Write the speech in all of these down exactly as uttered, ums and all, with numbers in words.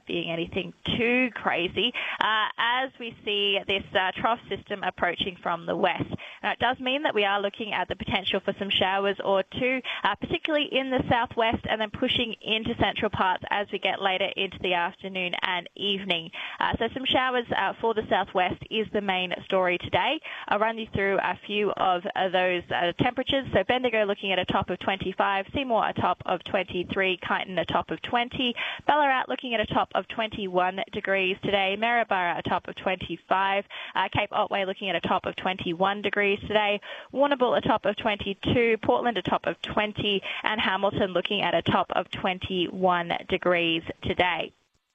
being anything too crazy, uh, as we see this uh, trough system approaching from the west. Now, it does mean that we are looking at the potential for some showers or two, uh, particularly in the southwest, and then pushing into central parts as we get later into the afternoon and evening. Uh, so some showers uh, for the southwest is the main story today. I'll run you through a few of uh, those uh, temperatures. So Bendigo looking at a top of twenty-five, Seymour a top of twenty-three, Kyneton a top of twenty, Ballarat looking at a top of twenty-one degrees today, Maryborough a top of twenty-five, uh, Cape Otway looking at a top of twenty-one degrees today, Warrnambool a top of twenty-two, Portland a top of twenty, and Hamilton looking at a top of twenty-one degrees today.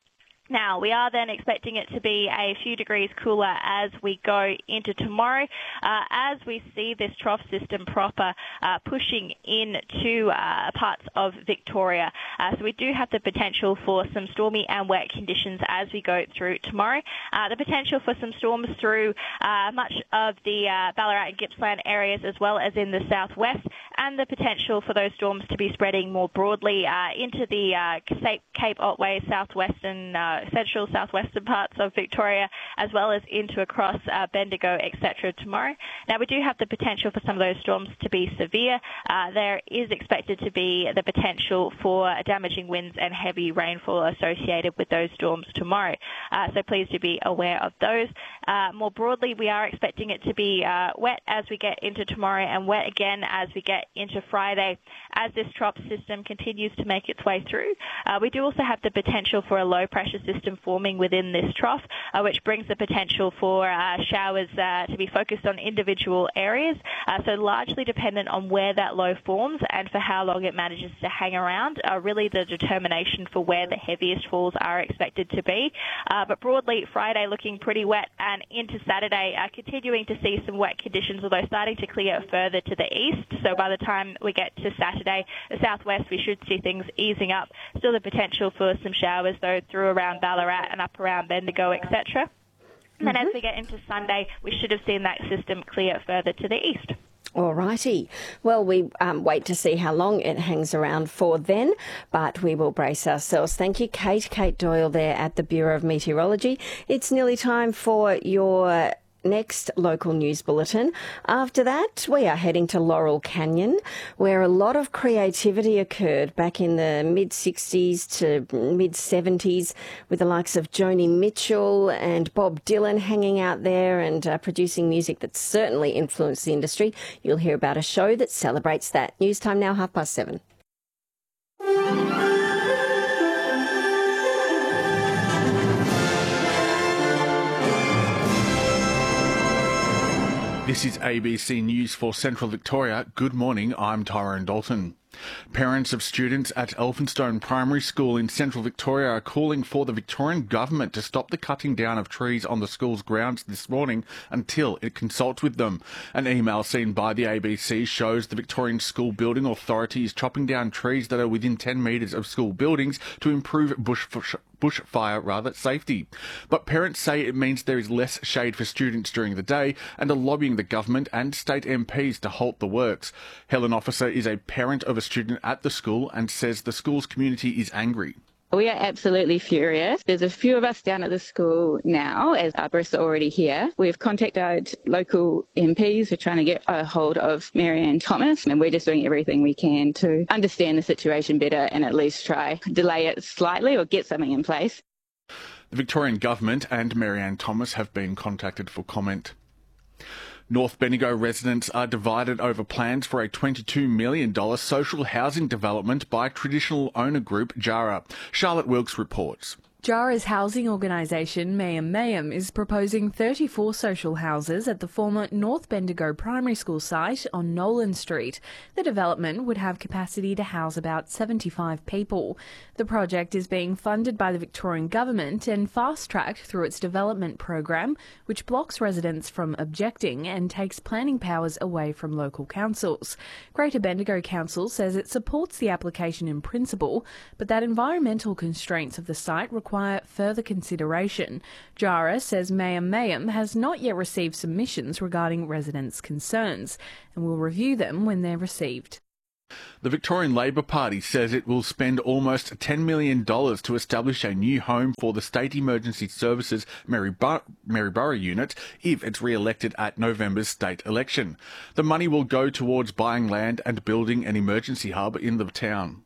Now, we are then expecting it to be a few degrees cooler as we go into tomorrow, uh, as we see this trough system proper uh, pushing into uh, parts of Victoria. Uh, so we do have the potential for some stormy and wet conditions as we go through tomorrow. Uh, the potential for some storms through uh, much of the uh, Ballarat and Gippsland areas, as well as in the southwest, and the potential for those storms to be spreading more broadly uh, into the uh, Cape Otway, southwestern uh, central southwestern parts of Victoria, as well as into across uh, Bendigo, et cetera tomorrow. Now, we do have the potential for some of those storms to be severe. Uh, there is expected to be the potential for damaging winds and heavy rainfall associated with those storms tomorrow. Uh, so please do be aware of those. Uh, more broadly, we are expecting it to be uh, wet as we get into tomorrow, and wet again as we get into Friday as this trough system continues to make its way through. Uh, we do also have the potential for a low pressure system forming within this trough, uh, which brings the potential for uh, showers uh, to be focused on individual areas, uh, so largely dependent on where that low forms and for how long it manages to hang around, uh, really the determination for where the heaviest falls are expected to be. Uh, but broadly, Friday looking pretty wet, and into Saturday uh, continuing to see some wet conditions, although starting to clear further to the east. So by the time we get to Saturday, the southwest, we should see things easing up. Still the potential for some showers, though, through around Ballarat and up around Bendigo, et cetera. And then mm-hmm. as we get into Sunday, we should have seen that system clear further to the east. All righty. Well, we um, wait to see how long it hangs around for then, but we will brace ourselves. Thank you, Kate. Kate Doyle there at the Bureau of Meteorology. It's nearly time for your next local news bulletin. After that, we are heading to Laurel Canyon, where a lot of creativity occurred back in the mid-sixties to mid-seventies with the likes of Joni Mitchell and Bob Dylan hanging out there and uh, producing music that certainly influenced the industry. You'll hear about a show that celebrates that. News time now, half past seven. This is A B C News for Central Victoria. Good morning, I'm Tyrone Dalton. Parents of students at Elphinstone Primary School in Central Victoria are calling for the Victorian Government to stop the cutting down of trees on the school's grounds this morning until it consults with them. An email seen by the A B C shows the Victorian School Building Authority is chopping down trees that are within ten metres of school buildings to improve bush bushfire rather safety. But parents say it means there is less shade for students during the day and are lobbying the government and state M Ps to halt the works. Helen Officer is a parent of a student at the school and says the school's community is angry. We are absolutely furious. There's a few of us down at the school now, as arborists are already here. We've contacted local M Ps. We're trying to get a hold of Marianne Thomas, and we're just doing everything we can to understand the situation better and at least try delay it slightly or get something in place. The Victorian Government and Marianne Thomas have been contacted for comment. North Bendigo residents are divided over plans for a twenty-two million dollars social housing development by traditional owner group Jara. Charlotte Wilkes reports. Jara's housing organisation, Mayum Mayum, is proposing thirty-four social houses at the former North Bendigo Primary School site on Nolan Street. The development would have capacity to house about seventy-five people. The project is being funded by the Victorian Government and fast-tracked through its development program, which blocks residents from objecting and takes planning powers away from local councils. Greater Bendigo Council says it supports the application in principle, but that environmental constraints of the site require require further consideration. Jara says Mayum Mayum has not yet received submissions regarding residents' concerns and will review them when they're received. The Victorian Labor Party says it will spend almost ten million dollars to establish a new home for the State Emergency Services Maryborough, Maryborough unit if it's re-elected at November's state election. The money will go towards buying land and building an emergency hub in the town.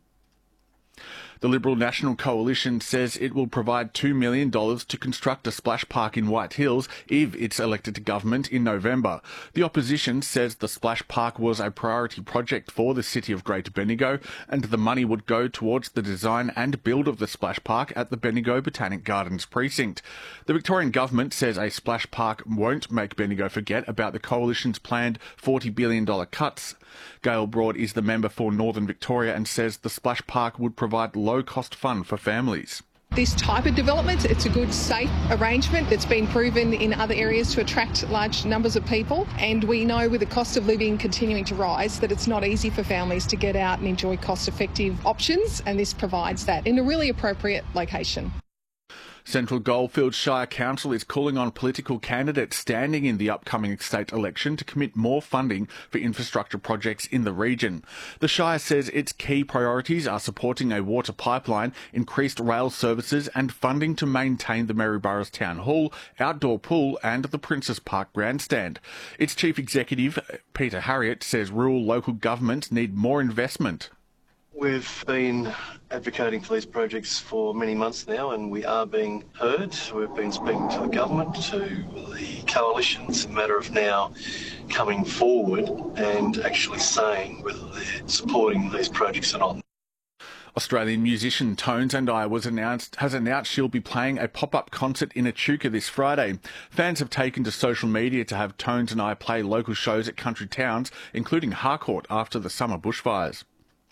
The Liberal National Coalition says it will provide two million dollars to construct a splash park in White Hills if it's elected to government in November. The opposition says the splash park was a priority project for the city of Greater Bendigo and the money would go towards the design and build of the splash park at the Bendigo Botanic Gardens precinct. The Victorian government says a splash park won't make Bendigo forget about the coalition's planned forty billion dollars cuts. Gail Broad is the member for Northern Victoria and says the splash park would provide low-cost fun for families. This type of development, it's a good, safe arrangement that's been proven in other areas to attract large numbers of people. And we know with the cost of living continuing to rise that it's not easy for families to get out and enjoy cost-effective options, and this provides that in a really appropriate location. Central Goldfields Shire Council is calling on political candidates standing in the upcoming state election to commit more funding for infrastructure projects in the region. The Shire says its key priorities are supporting a water pipeline, increased rail services and funding to maintain the Maryborough's Town Hall, outdoor pool and the Princes Park grandstand. Its Chief Executive, Peter Harriott, says rural local governments need more investment. We've been advocating for these projects for many months now and we are being heard. We've been speaking to the government, to the coalition. It's a matter of now coming forward and actually saying whether they're supporting these projects or not. Australian musician Tones and I was announced has announced she'll be playing a pop-up concert in Echuca this Friday. Fans have taken to social media to have Tones and I play local shows at country towns, including Harcourt after the summer bushfires.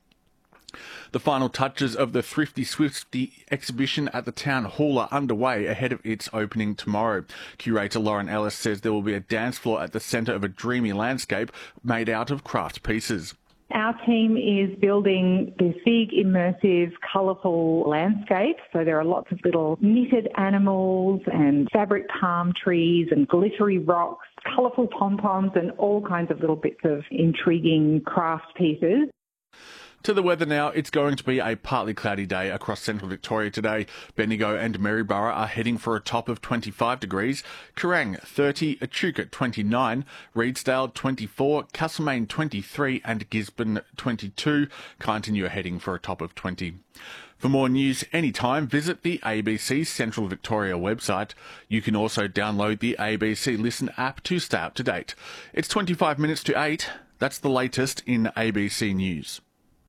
The final touches of the Thrifty Swifty exhibition at the Town Hall are underway ahead of its opening tomorrow. Curator Lauren Ellis says there will be a dance floor at the centre of a dreamy landscape made out of craft pieces. Our team is building this big, immersive, colourful landscape. So there are lots of little knitted animals and fabric palm trees and glittery rocks, colourful pom-poms and all kinds of little bits of intriguing craft pieces. To the weather now, it's going to be a partly cloudy day across central Victoria today. Bendigo and Maryborough are heading for a top of twenty-five degrees, Kerrang thirty, Echuca twenty-nine, Reedsdale twenty-four, Castlemaine twenty-three and Gisborne twenty-two. Kyneton are heading for a top of twenty. For more news anytime, visit the A B C Central Victoria website. You can also download the A B C Listen app to stay up to date. It's twenty-five minutes to eight. That's the latest in A B C News.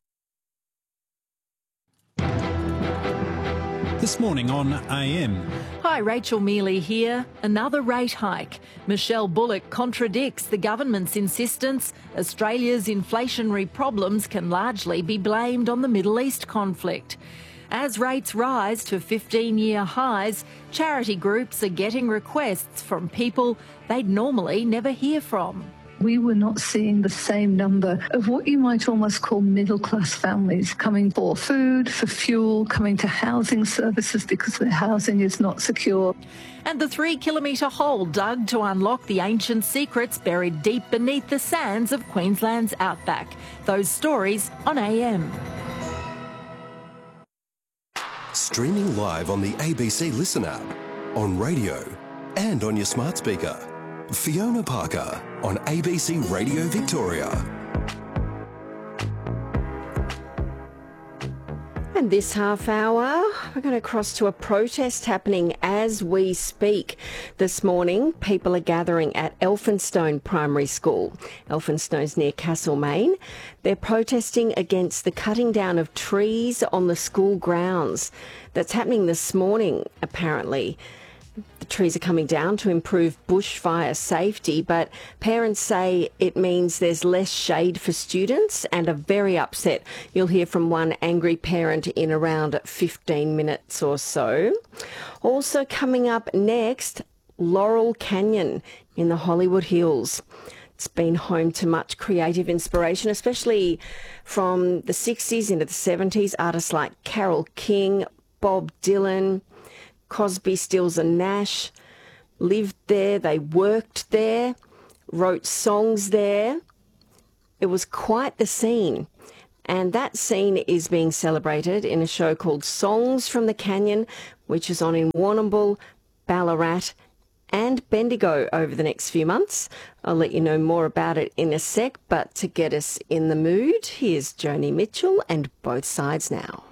This morning on A M. Hi, Rachel Mealy here. Another rate hike. Michelle Bullock contradicts the government's insistence Australia's inflationary problems can largely be blamed on the Middle East conflict. As rates rise to fifteen-year highs, charity groups are getting requests from people they'd normally never hear from. We were not seeing the same number of what you might almost call middle-class families coming for food, for fuel, coming to housing services because their housing is not secure. And the three-kilometre hole dug to unlock the ancient secrets buried deep beneath the sands of Queensland's outback. Those stories on A M. Streaming live on the A B C Listen app, on radio and on your smart speaker. Fiona Parker on A B C Radio Victoria. And this half hour, we're going to cross to a protest happening as we speak. This morning, people are gathering at Elphinstone Primary School. Elphinstone's near Castlemaine. They're protesting against the cutting down of trees on the school grounds. That's happening this morning, apparently. The trees are coming down to improve bushfire safety, but parents say it means there's less shade for students and are very upset. You'll hear from one angry parent in around fifteen minutes or so. Also coming up next, Laurel Canyon in the Hollywood Hills. It's been home to much creative inspiration, especially from the sixties into the seventies. Artists like Carole King, Bob Dylan, Crosby, Stills and Nash lived there, they worked there, wrote songs there. It was quite the scene. And that scene is being celebrated in a show called Songs from the Canyon, which is on in Warrnambool, Ballarat and Bendigo over the next few months. I'll let you know more about it in a sec, but to get us in the mood, here's Joni Mitchell and Both Sides Now.